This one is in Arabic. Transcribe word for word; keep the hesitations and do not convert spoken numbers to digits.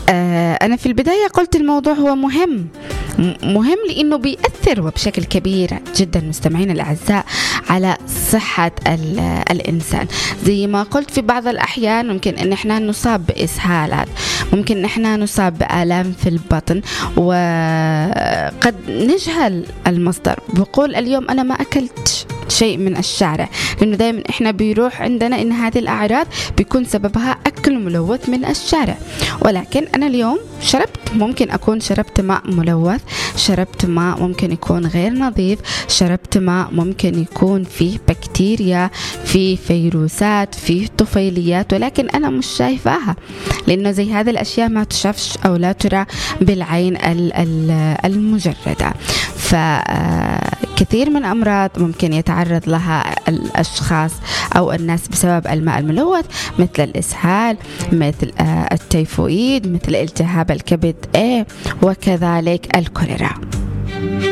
آه، أنا في البداية قلت الموضوع هو مهم مهم لأنه بيأثر وبشكل كبير جدا مستمعين الأعزاء على صحة الإنسان. زي ما قلت في بعض الأحيان ممكن أن احنا نصاب بإسهالات، ممكن أن احنا نصاب بآلام في البطن، وقد نجهل المصدر. بقول اليوم أنا ما أكلت شيء من الشارع، لأنه دائما إحنا بيروح عندنا إن هذه الأعراض بيكون سببها أكل ملوث من الشارع. ولكن أنا اليوم شربت، ممكن أكون شربت ماء ملوث، شربت ماء ممكن يكون غير نظيف، شربت ماء ممكن يكون فيه بكتيريا، فيه فيروسات، فيه طفيليات، ولكن أنا مش شايفاها، لأنه زي هذه الأشياء ما تشافش أو لا ترى بالعين المجردة. فكثير من أمراض ممكن يتعرض لها الأشخاص أو الناس بسبب الماء الملوث، مثل الإسهال، مثل التيفويد، مثل التهاب الكبد A، وكذلك الكوليرا.